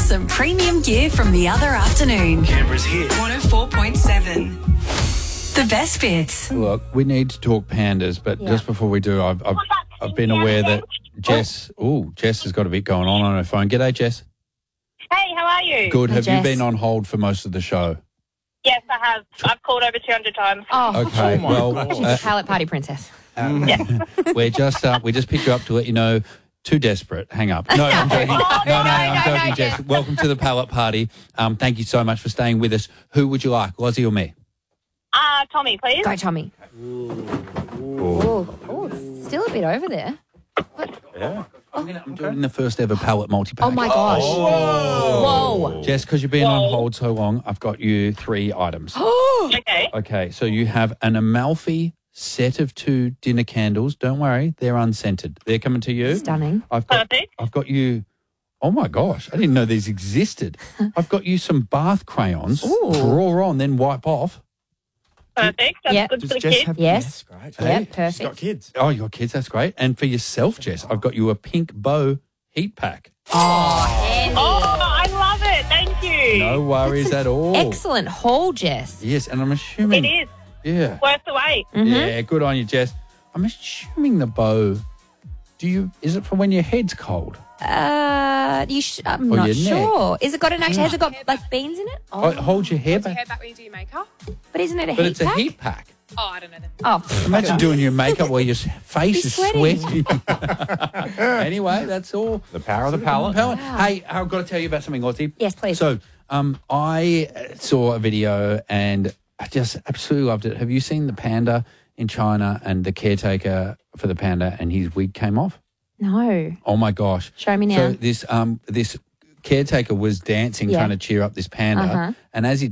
some premium gear from the other afternoon. Canberra's hit. 104.7. The best bits. Look, we need to talk pandas, but just before we do, I've been aware that Jess has got a bit going on her phone. G'day, Jess. Hey, how are you? Good. Hi, Have you Jess. been on hold for most of the show? Yes, I have. I've called over 200 times. Oh, Okay. she's a pallet party princess. we just picked you up to let you know. Too desperate. Hang up. No, I'm joking. I'm joking, Jess. Welcome to the pallet party. Thank you so much for staying with us. Who would you like, Lozzie or me? Tommy, please. Go, Tommy. Oh, still a bit over there. I'm doing the first ever pallet multi-pack. Oh, my gosh. Whoa. Jess, because you've been on hold so long, I've got you 3 items. Okay. Okay, so you have an Amalfi set of 2 dinner candles. Don't worry, they're unscented. They're coming to you. Stunning. Perfect. I've got you. Oh my gosh, I didn't know these existed. I've got you some bath crayons. Ooh. Draw on, then wipe off. Perfect. That's Yep. good for the Jess kids. have Yes. great. Yeah, She's got perfect. kids. Oh, your kids, that's great. And for yourself, Jess, I've got you a pink bow heat pack. Andy. Oh, I love it. Thank you. No worries at all. Excellent haul, Jess. Yes, and I'm assuming. It is. Yeah. Worth the wait. Yeah, good on you, Jess. I'm assuming the bow. Is it for when your head's cold? I'm Or not your sure. Is it got has it got like beans in it? Oh, hold your hair Do you back. hear back when you do your makeup? But isn't it a But heat it's a pack? heat pack. Oh, I don't know then. Oh, Imagine doing your makeup while your face is sweating. sweating. Anyway, that's all. The power of the palette. Hey, I've got to tell you about something, Lottie. Yes, please. So, I saw a video and I just absolutely loved it. Have you seen the panda in China and the caretaker for the panda and his wig came off? no. Oh my gosh! Show me now. So this caretaker was dancing, Yeah. trying to cheer up this panda, and as he